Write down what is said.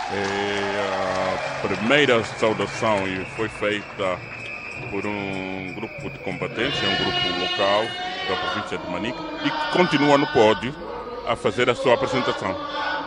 A primeira saudação foi feita por um grupo de combatentes, um grupo local da província de Manica, e que continua no pódio a fazer a sua apresentação.